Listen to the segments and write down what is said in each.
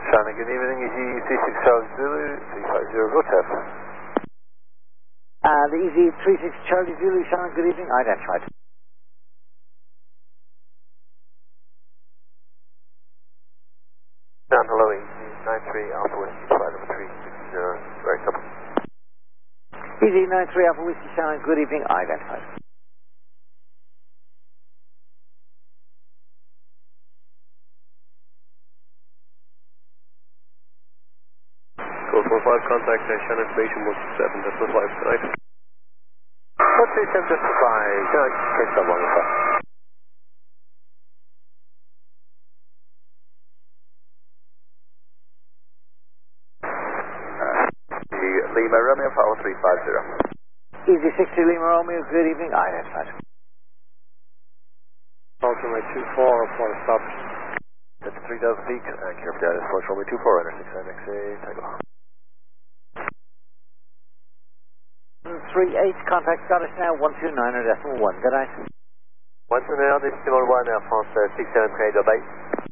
Shannon, good evening. Easy 36 Charlie Zulu, 350 Hotel. The Easy 36 Charlie Zulu, Shannon, good evening. Identified. Shannon, hello, Easy 93 Alpha Whiskey, flight number 360, very couple. Easy 93 Alpha Whiskey, Shannon, good evening. Identified. Code 45, contact Shannon Station 127.5 tonight. 127.5, Shannon, catch that 115. Lima Romeo, Power 350. Easy 60 Lima Romeo, good evening. Identified. Ultimate 24, report stop. That's 3,000 feet, care for data, Force Romeo 24, enter 69XA, Tango. 38, contact Scottish now, 129.1, good night. 129, this is Timor 1, Air France 67, Canada Bay.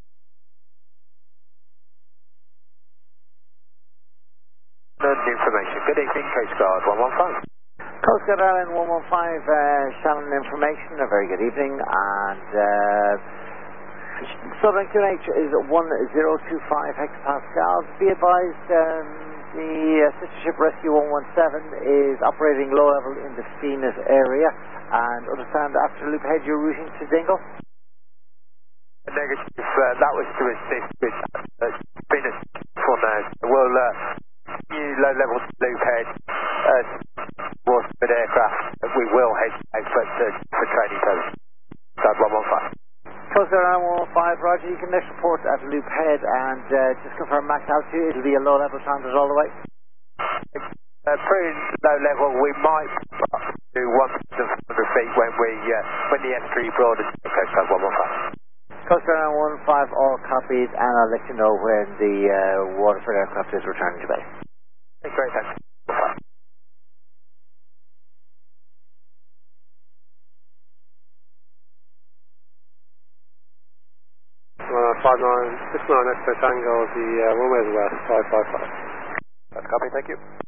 Information. Good evening, Coast Guard 115. Coast Guard Island 115, Shannon information, a very good evening, and Southern QNH is 1025 hectopascals. Be advised, the sister ship Rescue 117 is operating low level in the Phoenix area, and understand after loop head you're routing to Dingle? Negative, that was to assist with Phoenix for now. We'll new low level loop head Waterford aircraft. We will head out for training purposes. Guard 115. Coast Guard Island 115, Roger, you can next report at loop head and just confirm max altitude. It'll be a low level transit all the way. Pretty low level, we might do 1,500 feet when the S3 broad is Coast Guard 115. Coast Guard Island 115, all copied, and I'll let you know when the Waterford aircraft is returning to base. Thanks very much. 59 Express Tango, the runway is west, 555. That's copy, thank you.